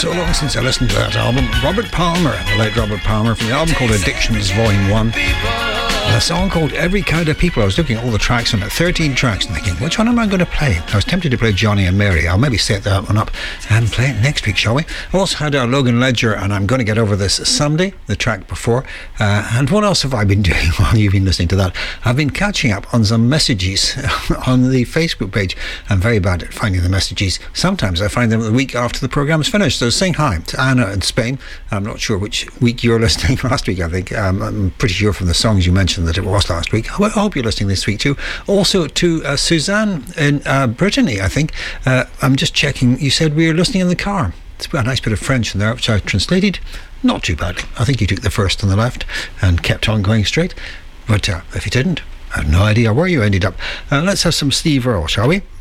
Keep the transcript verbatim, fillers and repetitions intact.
So long since I listened to that album. Robert Palmer, the late Robert Palmer, from the album called Addictions Volume one. And a song called Every Kind of People. I was looking at all the tracks on it, thirteen tracks, and thinking, which one am I going to play? I was tempted to play Johnny and Mary. I'll maybe set that one up and play it next week, shall we? I also had uh, Logan Ledger, and I'm going to get over this Sunday, the track before. Uh, and what else have I been doing while you've been listening to that? I've been catching up on some messages on the Facebook page. I'm very bad at finding the messages. Sometimes I find them the week after the programme's finished. So saying hi to Anna in Spain. I'm not sure which week you're listening. Last week, I think. Um, I'm pretty sure from the songs you mentioned that it was last week. I hope you're listening this week too. Also to uh, Suzanne in uh, Brittany, I think. Uh, I'm just checking. You said we were listening in the car. It's a nice bit of French in there, which I translated. Not too badly. I think you took the first on the left and kept on going straight. But uh, if you didn't, I have no idea where you ended up. Uh, let's have some Steve Earle, shall we?